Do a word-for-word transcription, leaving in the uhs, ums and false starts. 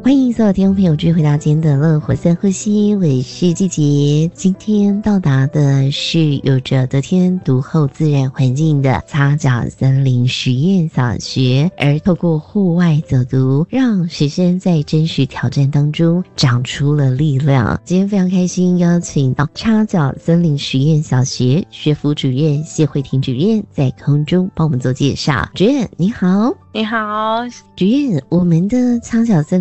欢迎所有听众朋友继续回到今天的乐活三呼吸，我是季杰。今天到达的是有着得天独厚自然环境的擦角森林实验小学，而透过户外走读，让学生在真实挑战当中长出了力量。今天非常开心邀请到擦角森林实验小学学府主任谢慧婷主任在空中帮我们做介绍。主任你好。 你好。 主任，我们的擦角森